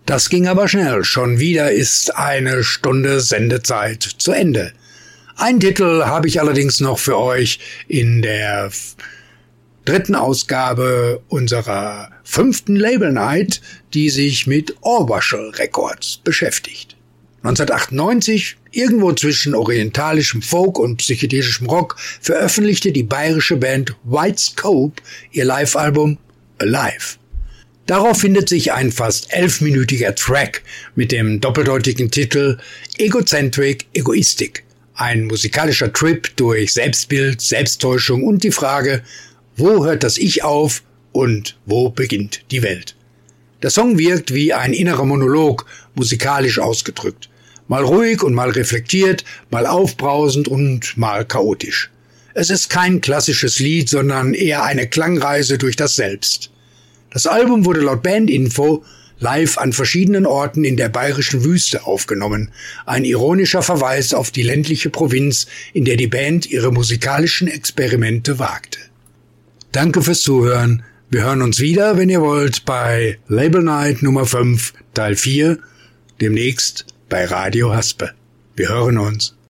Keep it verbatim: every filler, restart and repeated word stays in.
Das ging aber schnell. Schon wieder ist eine Stunde Sendezeit zu Ende. Einen Titel habe ich allerdings noch für euch in der dritten Ausgabe unserer fünften Label Night, die sich mit Orvachel Records beschäftigt. neunzehnhundertachtundneunzig, irgendwo zwischen orientalischem Folk und psychedelischem Rock, veröffentlichte die bayerische Band White Scope ihr Live-Album Alive. Darauf findet sich ein fast elfminütiger Track mit dem doppeldeutigen Titel Egocentric Egoistic, ein musikalischer Trip durch Selbstbild, Selbsttäuschung und die Frage, wo hört das Ich auf und wo beginnt die Welt? Der Song wirkt wie ein innerer Monolog, musikalisch ausgedrückt. Mal ruhig und mal reflektiert, mal aufbrausend und mal chaotisch. Es ist kein klassisches Lied, sondern eher eine Klangreise durch das Selbst. Das Album wurde laut Bandinfo live an verschiedenen Orten in der bayerischen Wüste aufgenommen. Ein ironischer Verweis auf die ländliche Provinz, in der die Band ihre musikalischen Experimente wagte. Danke fürs Zuhören. Wir hören uns wieder, wenn ihr wollt, bei Label Night Nummer fünf, Teil vier, demnächst bei Radio Haspe. Wir hören uns.